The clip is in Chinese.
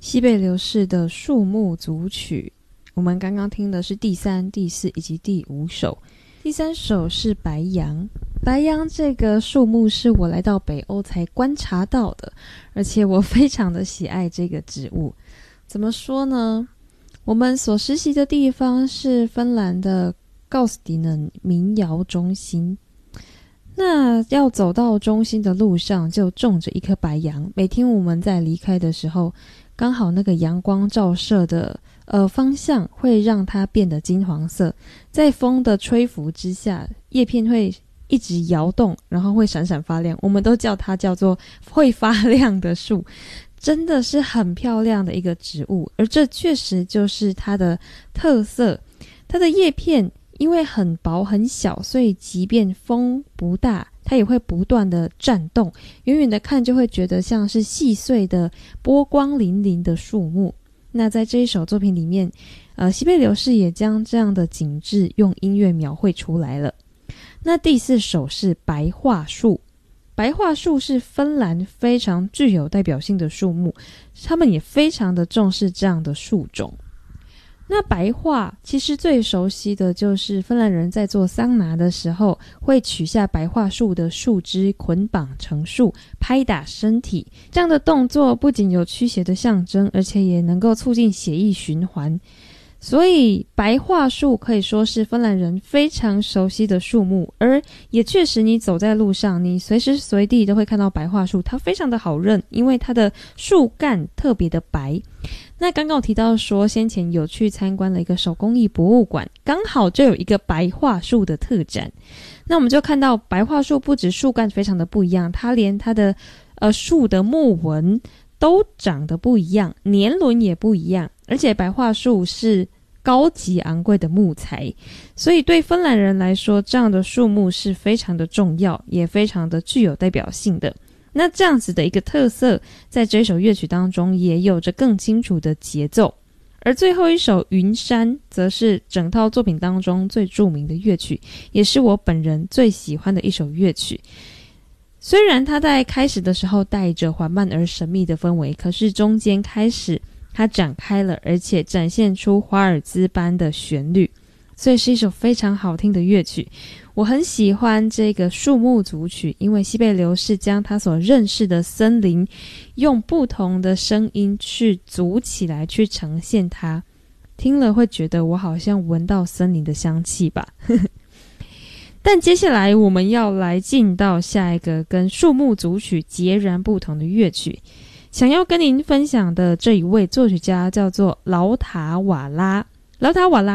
西贝流士的树木组曲，我们刚刚听的是第3、第4以及第5首。第3首是白杨。白杨这个树木是我来到北欧才观察到的，而且我非常的喜爱这个植物。怎么说呢？我们所实习的地方是芬兰的高斯蒂能民谣中心。那要走到中心的路上就种着一棵白杨，每天我们在离开的时候，刚好那个阳光照射的方向会让它变得金黄色，在风的吹拂之下，叶片会一直摇动，然后会闪闪发亮，我们都叫它叫做会发亮的树，真的是很漂亮的一个植物，而这确实就是它的特色。它的叶片因为很薄很小，所以即便风不大，它也会不断的颤动，远远的看就会觉得像是细碎的波光粼粼的树木。那在这一首作品里面，西贝流士也将这样的景致用音乐描绘出来了。那第4首是白桦树。白桦树是芬兰非常具有代表性的树木，他们也非常的重视这样的树种。那白桦其实最熟悉的就是芬兰人在做桑拿的时候，会取下白桦树的树枝捆绑成树，拍打身体。这样的动作不仅有驱邪的象征，而且也能够促进血液循环。所以白桦树可以说是芬兰人非常熟悉的树木，而也确实你走在路上，你随时随地都会看到白桦树，它非常的好认，因为它的树干特别的白。那刚刚我提到说先前有去参观了一个手工艺博物馆，刚好就有一个白桦树的特展。那我们就看到白桦树不止树干非常的不一样，它连它的树的木纹都长得不一样，年轮也不一样，而且白桦树是高级昂贵的木材，所以对芬兰人来说，这样的树木是非常的重要，也非常的具有代表性的。那这样子的一个特色，在这首乐曲当中也有着更清楚的节奏。而最后一首《云山》则是整套作品当中最著名的乐曲，也是我本人最喜欢的一首乐曲。虽然它在开始的时候带着缓慢而神秘的氛围，可是中间开始它展开了，而且展现出华尔兹般的旋律，所以是一首非常好听的乐曲。我很喜欢这个树木组曲，因为西贝流士将他所认识的森林用不同的声音去组起来，去呈现它，听了会觉得我好像闻到森林的香气吧但接下来我们要来进到下一个跟树木组曲截然不同的乐曲，想要跟您分享的这一位作曲家叫做劳塔瓦拉。劳塔瓦拉